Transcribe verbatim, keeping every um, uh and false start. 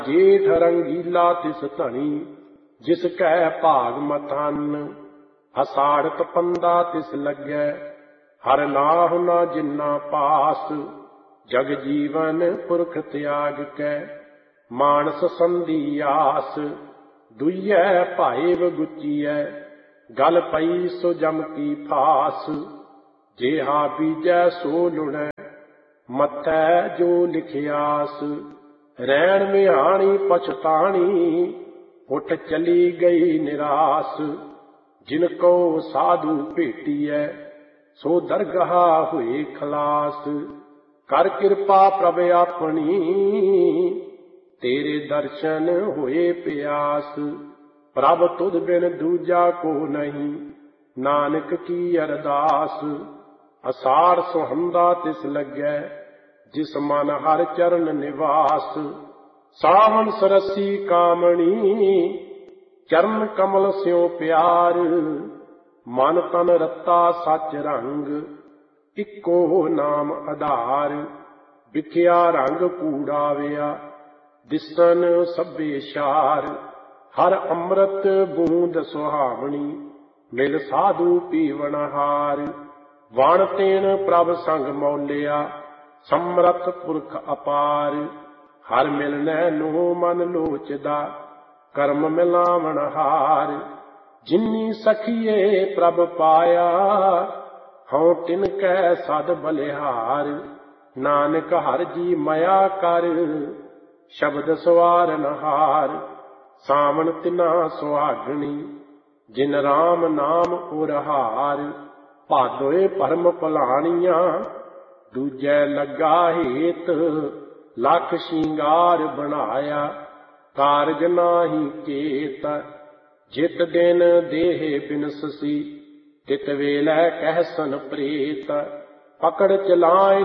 जेठ रंगीला तिस धनी जिस कै भाग मथन। असाड़त पंदा तिस लग्गै हर नाहु न जिन्ना पास। जग जीवन पुरख त्याग कै मानस संधि आस। दुइयै भाइव गुचियै गल पई सो जम की फास। जेहा बीजै सो लुणै मथै जो लिखियास। रैण मिहाणी पछताणी उठ चली गई निरास। जिनको साधु भेटियै सो दरगाह हुए खलास। कर किरपा प्रभ अपनी तेरे दर्शन हुए प्यास। प्रभ तुध बिन दूजा को नहीं नानक की अरदास। असाड़ सुहंदा तिस लग्गै जिस मन हर चरण निवास। सावन सरसी कामणी चरण कमल स्यों प्यार। मन तन रत्ता सच रंग इक्को नाम आधार। विख्या रंग कूड़ाविया दिसन सभे शार। हर अमृत बूंद सुहावनी मिल साधु पीवन हार। वण तेन प्रभ संग मौलिया समरथ पुरख अपार। हर मिलनै नो मन लोचदा कर्म मिलावण हार। जिन्नी सखिए प्रभ पाया हऊँ तिनकै सद बलिहार। नानक हर जी मया कर शब्द सवारन हार। सावन तिना सुहागणी जिन राम नाम उरहार। भादोए भरम भलाणिया दूजै लगा हेत। लख शिंगार बनाया कारज नाही केत। जित दिन देह बिनससी तित वेलै कहसन प्रेत। पकड़ चलाए